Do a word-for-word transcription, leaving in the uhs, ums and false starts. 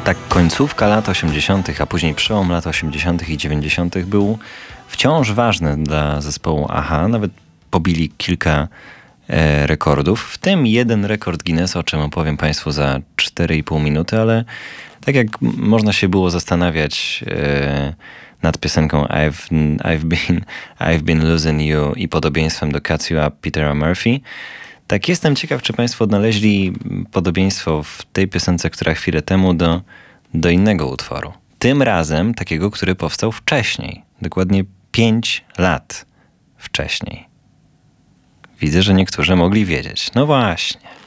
Tak końcówka lat osiemdziesiątych, a później przełom lat osiemdziesiątych i dziewięćdziesiątych był wciąż ważny dla zespołu A-ha. Nawet pobili kilka e, rekordów, w tym jeden rekord Guinnessa, o czym opowiem Państwu za cztery i pół minuty, ale tak jak można się było zastanawiać e, nad piosenką I've, I've, been, I've Been Losing You i podobieństwem do Cuts You Up Petera Murphy, tak jestem ciekaw, czy Państwo odnaleźli podobieństwo w tej piosence, która chwilę temu do, do innego utworu. Tym razem takiego, który powstał wcześniej. Dokładnie pięć lat wcześniej. Widzę, że niektórzy mogli wiedzieć. No właśnie.